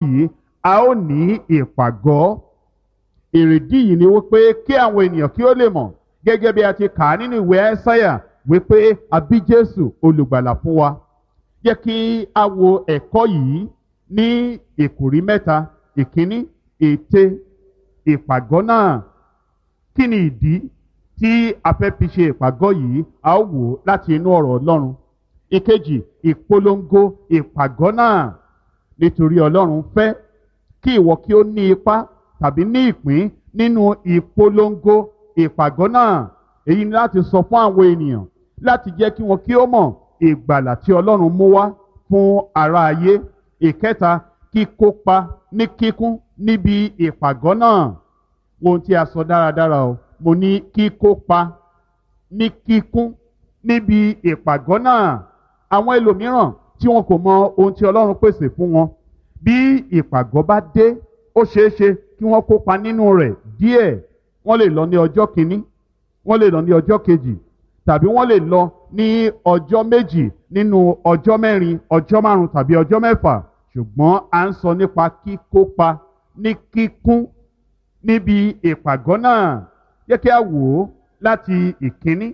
yìí a ó ní ìpàgọ́. Èrèdí yìí ni wípé kí àwọn ènìyàn kí ó lè mọ̀ gẹ́gẹ́ bí a ti kà á nínú ìwé Ẹ́sáyà wípé a bí Jésù olùgbàlà fún wa. Jẹ́ kí a wo ẹ̀kọ́ yìí ní ìkòrí mẹ́ta. Ìkíní, ète ìpàgọ́ náà. Kí ni ìdí tí a fẹ́ fi ṣe ìpàgọ́ yìí? A ó wò ó láti inú ọ̀rọ̀ Ọlọ́run. Ìkejì, ìpolongo ìpàgọ́ náà. Nítorí Ọlọ́run fẹ́ kí ìwọ kí ó ní ipa tàbí ní ìpín nínú ìpolongo ìpàgọ́ náà. Èyí ni láti sọ fún àwọn ènìyàn, láti jẹ́ kí wọn kí ó mọ̀ ìgbàlà tí Ọlọ́run mú wá fún ará ayé. Ìkẹta, kíkópa ní kíkún níbi ìpàgọ́ náà. Ohun tí a sọ dáradára o, mo ní kíkópa ní kíkún níbi ìpàgọ́ náà. Àwọn ẹlòmíràn tí wọn kò mọ ohun tí Ọlọ́run pèsè fún wọn, bí ìpàgọ́ bá dé, ó ṣeé ṣe kí wọ́n kópa nínú rẹ̀ díẹ̀. Wọ́n lè lọ ní ọjọ́ kìíní, wọ́n lè lọ ní ọjọ́ kejì, tàbí wọ́n lè lọ ní ọjọ́ méjì nínú ọjọ́ mẹ́rin, ọjọ́ márùn-ún tàbí ọjọ́ mẹ́fà. Ṣùgbọ́n à ń sọ nípa kíkópa ní kíkún níbi ìpàgọ́ náà. Jẹ́ kí a wò ó láti ìkíní.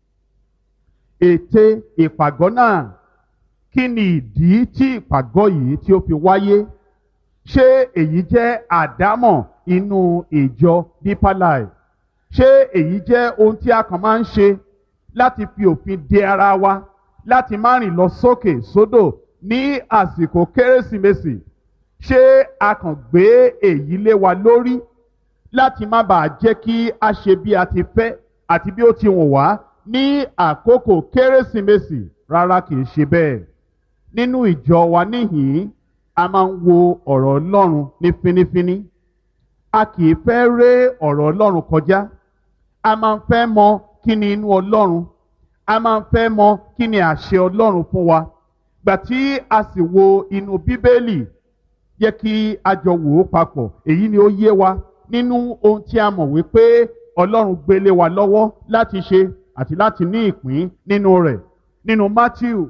Ète ìpàgọ́ náà. Kí ni ìdí tí ìpàgọ́ yìí tí ó fi wáyé? Ṣé èyí jẹ́ àdámọ̀ inú ìjọ Deeper Life? Ṣé èyí jẹ́ ohun tí a kàn máa ń ṣe láti fi òfin de ara wa, láti má rìn lọ sókè sódò ní àsìkò Kérésìmesì? Ṣé a kàn gbé èyí lé wa lórí láti má bàa jẹ́ kí a ṣe bí a ti fẹ́ àti bí ó ti wùn wá ní àkókò Kérésìmesì? Rárá, kì í ṣe bẹ́ẹ̀. Nínú ìjọ wa níhìn-ín, a máa ń wo ọ̀rọ̀ Ọlọ́run ní fínífíní. A kì í fẹ́ ré ọ̀rọ̀ Ọlọ́run kọjá. A máa ń fẹ́ mọ kí ni inú Ọlọ́run. A máa ń fẹ́ mọ kí ni àṣẹ Ọlọ́run fún wa. Gbà tí a sì wo inú Bíbélì, yẹ kí a jọ wò ó papọ̀. Èyí ni ó yé wa nínú ohun tí a mọ̀ wípé Ọlọ́run gbélé wa lọ́wọ́ láti ṣe àti láti ní ìpín nínú rẹ̀. Nínú Mátíù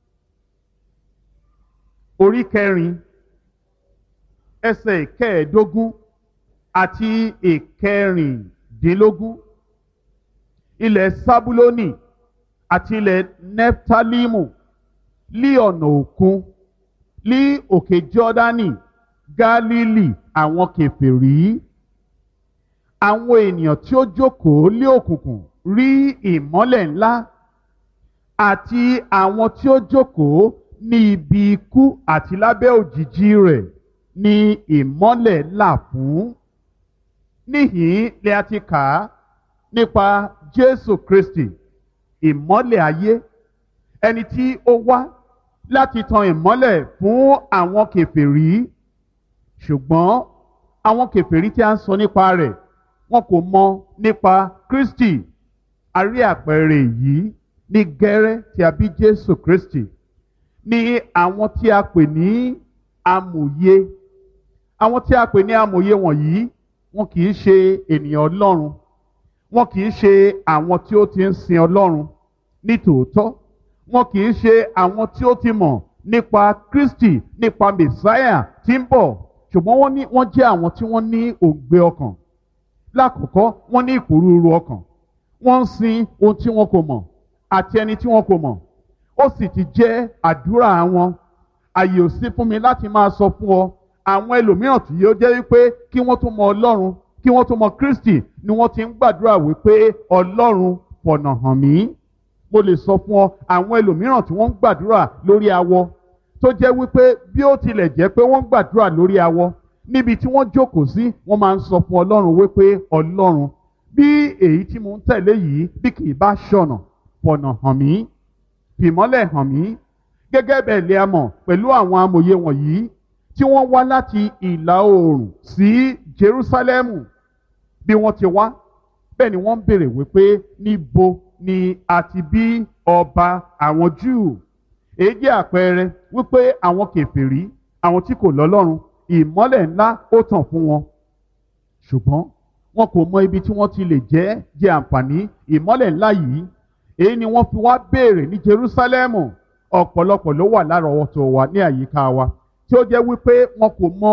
orí 4 ẹsẹ̀ 15 àti 16. Ilẹ̀ Sábúlónì àti ilẹ̀ Nẹ́ftálímù lí ọ̀nà òkun, lí òkè Jọ́dánì, Gálílì àwọn kèfèrí. Àwọn ènìyàn tí ó jókòó lé òkùnkùn rí ìmọ́lẹ̀ ńlá, àti àwọn tí ó jókòó ní ibi ikú àti lábẹ́ òjìji rẹ̀ ni ìmọ́lẹ̀ là fún. Níhìn-ín lè a ti kà á nípa Jésù Kristi, ìmọ́lẹ̀ ayé, ẹni tí ó wá láti tan ìmọ́lẹ̀ fún àwọn kèfèrí. Ṣùgbọ́n àwọn kèfèrí tí a ń sọ nípa rẹ̀, wọn kò mọ nípa Kristi. A rí àpẹẹrẹ yìí ní gẹ́rẹ́ tí a bí Jésù Kristi. Ní àwọn tí a pè ní amòye. Àwọn tí a pè ní amòye wọ̀nyí, wọn kì í ṣe ènìyàn Ọlọ́run. Wọn kì í ṣe àwọn tí ó ti ń sin Ọlọ́run ní tòótọ́. Wọn kì í ṣe àwọn tí ó ti mọ̀ nípa Kristi, nípa Mèsáyà tí ń bọ̀. Ṣùgbọ́n wọ́n jẹ́ àwọn tí wọ́n ní òǹgbẹ ọkàn. Lákọ̀ọ́kọ́, wọ́n ní ìpòrúurú ọkàn. Wọ́n ń sin ohun tí wọn kò mọ̀ àti ẹni tí wọn kò mọ̀. Ó sì ti jẹ́ àdúrà wọn. Àyè ò sí fún mi láti máa sọ fún ọ àwọn ẹlòmíràn tí yóò jẹ́ wípé kí wọ́n tó mọ Ọlọ́run, kí wọ́n tó mọ Kristi, ni wọ́n ti ń gbàdúrà wípé Ọlọ́run fọ̀nà hàn mí. Mo lè sọ fún ọ àwọn ẹlòmíràn tí wọ́n ń gbàdúrà lórí awọ, tó jẹ́ wípé bí ó tilẹ̀ jẹ́ pé wọ́n ń gbàdúrà lórí awọ, níbi tí wọ́n jókòó sí, wọ́n máa ń sọ fún Ọlọ́run wípé Ọlọ́run, bí èyí tí mo ń tẹ̀lé yìí bí kì í bá ṣọ̀nà, fọ̀nà hàn mí, fìmọ́lẹ̀ hàn mí. Gẹ́gẹ́ bẹ́ẹ̀ lè a mọ̀ pẹ̀lú àwọn amòye wọ̀nyí tí wọ́n wá láti ìlà oòrùn sí Jerúsálẹ́mù. Bí wọ́n ti wá, bẹ́ẹ̀ ni wọ́n ń béèrè wípé níbo ni a ti bí ọba àwọn Júù? Èyí jẹ́ àpẹẹrẹ wípé àwọn kèfèrí, àwọn tí kò lọ́lọ́run, ìmọ́lẹ̀ ńlá ó tàn fún wọn. Ṣùgbọ́n wọn kò mọ ibi tí wọ́n ti lè jẹ àǹfààní ìmọ́lẹ̀ ńlá yìí. Èyí ni wọ́n fi wá béèrè ní Jerúsálẹ́mù. Ọ̀pọ̀lọpọ̀ ló wà lárọ̀ọ́wọ́tó wa ní àyíká wa tí ó jẹ́ wípé wọn kò mọ